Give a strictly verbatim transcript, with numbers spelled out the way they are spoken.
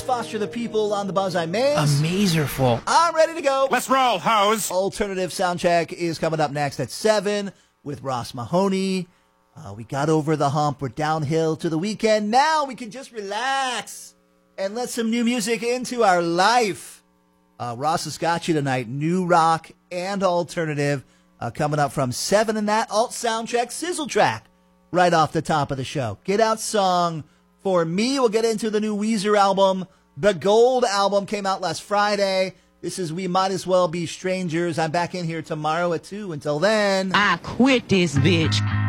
Foster the people on the Buzz. I'm Maze. Amazerful. I'm ready to go. Let's roll, hoes. Alternative Soundcheck is coming up next at seven with Ross Mahoney. Uh, we got over the hump. We're downhill to the weekend. Now we can just relax and let some new music into our life. Uh, Ross has got you tonight. New rock and alternative uh, coming up from seven in that Alt Soundcheck sizzle track right off the top of the show. Get Out song for me. We'll get into the new Weezer album. The Gold album came out last Friday. This is We Might As Well Be Strangers. I'm back in here tomorrow at two. Until then, I quit this bitch.